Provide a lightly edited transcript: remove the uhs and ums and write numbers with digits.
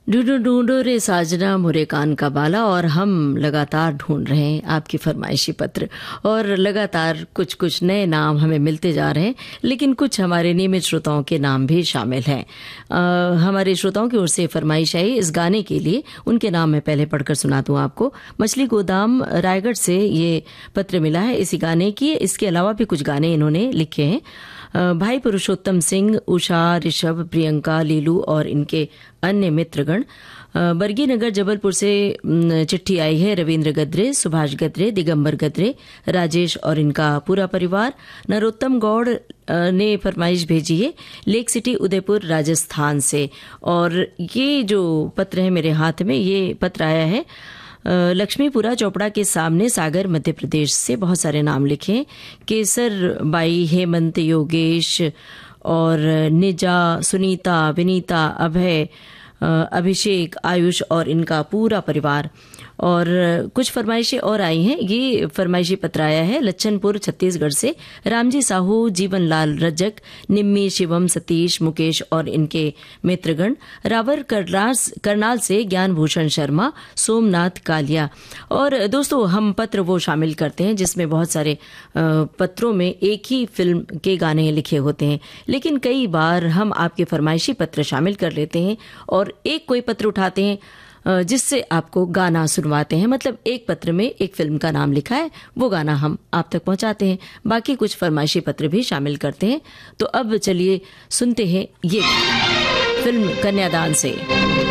ढूंढो ढूंढो रे साजना मोरे कान का बाला। और हम लगातार ढूंढ रहे हैं आपकी फरमाइशी पत्र, और लगातार कुछ कुछ नए नाम हमें मिलते जा रहे हैं, लेकिन कुछ हमारे नियमित श्रोताओं के नाम भी शामिल हैं। हमारे श्रोताओं की ओर से फरमाइश आई इस गाने के लिए, उनके नाम मैं पहले पढ़कर सुना दूं आपको। मछली गोदाम रायगढ़ से ये पत्र मिला है इसी गाने की। इसके अलावा भी कुछ गाने इन्होंने लिखे हैं। भाई पुरुषोत्तम सिंह, उषा, ऋषभ, प्रियंका, लीलू और इनके अन्य मित्रगण। बरगी नगर जबलपुर से चिट्ठी आई है रविंद्र गद्रे, सुभाष गद्रे, दिगंबर गद्रे, राजेश और इनका पूरा परिवार। नरोत्तम गौड़ ने फरमाइश भेजी है लेक सिटी उदयपुर राजस्थान से। और ये जो पत्र है मेरे हाथ में, ये पत्र आया है लक्ष्मीपुरा चोपड़ा के सामने सागर मध्य प्रदेश से। बहुत सारे नाम लिखे, केसर बाई, हेमंत, योगेश और निजा, सुनीता, विनीता, अभय, अभिषेक, आयुष और इनका पूरा परिवार। और कुछ फरमाइशें और आई हैं। ये फरमाइशी पत्र आया है लच्छनपुर छत्तीसगढ़ से। रामजी साहू, जीवनलाल रजक, निम्मी, शिवम, सतीश, मुकेश और इनके मित्रगण। रावर करनाल से ज्ञान भूषण शर्मा, सोमनाथ कालिया। और दोस्तों, हम पत्र वो शामिल करते हैं जिसमें बहुत सारे पत्रों में एक ही फिल्म के गाने लिखे होते हैं, लेकिन कई बार हम आपके फरमाइशी पत्र शामिल कर लेते हैं और एक कोई पत्र उठाते हैं जिससे आपको गाना सुनवाते हैं। मतलब एक पत्र में एक फिल्म का नाम लिखा है, वो गाना हम आप तक पहुंचाते हैं। बाकी कुछ फरमाइशी पत्र भी शामिल करते हैं। तो अब चलिए सुनते हैं ये फिल्म कन्यादान से।